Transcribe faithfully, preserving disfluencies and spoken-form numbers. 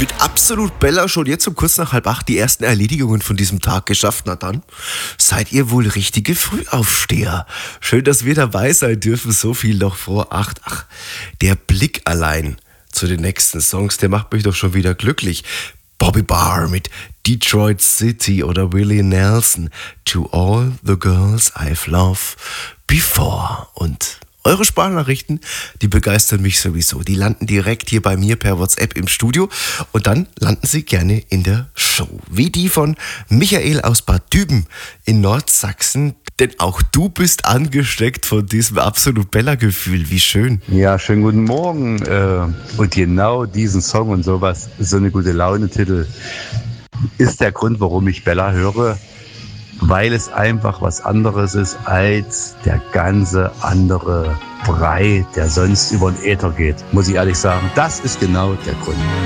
Mit Absolut Bella schon jetzt um kurz nach halb acht die ersten Erledigungen von diesem Tag geschafft. Na dann, seid ihr wohl richtige Frühaufsteher. Schön, dass wir dabei sein dürfen, so viel noch vor acht. Ach, der Blick allein zu den nächsten Songs, der macht mich doch schon wieder glücklich. Bobby Barr mit Detroit City oder Willie Nelson, To All the Girls I've Loved Before. Und eure Sprachnachrichten, die begeistern mich sowieso. Die landen direkt hier bei mir per WhatsApp im Studio und dann landen sie gerne in der Show. Wie die von Michael aus Bad Düben in Nordsachsen. Denn auch du bist angesteckt von diesem Absolut Bella-Gefühl. Wie schön. Ja, schönen guten Morgen. Und genau diesen Song und sowas, so eine gute Laune-Titel, ist der Grund, warum ich Bella höre. Weil es einfach was anderes ist als der ganze andere Brei, der sonst über den Äther geht. Muss ich ehrlich sagen, das ist genau der Grund.